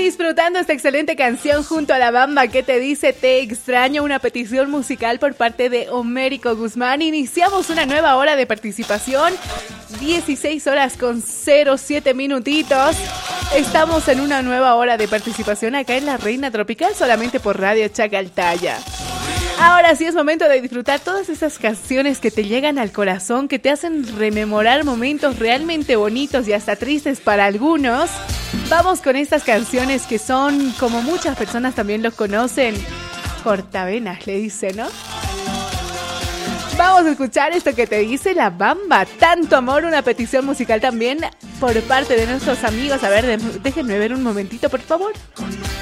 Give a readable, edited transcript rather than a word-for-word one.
Disfrutando esta excelente canción junto a La Bamba que te dice Te extraño, una petición musical por parte de Homérico Guzmán. Iniciamos una nueva hora de participación, 16 horas con 07 minutitos. Estamos en una nueva hora de participación acá en La Reina Tropical, solamente por Radio Chacaltaya. Ahora sí es momento de disfrutar todas esas canciones que te llegan al corazón, que te hacen rememorar momentos realmente bonitos y hasta tristes para algunos. Vamos con estas canciones que son, como muchas personas también los conocen, cortavenas le dicen, ¿no? Vamos a escuchar esto que te dice La Bamba, Tanto Amor, una petición musical también por parte de nuestros amigos. A ver, déjenme ver un momentito, por favor.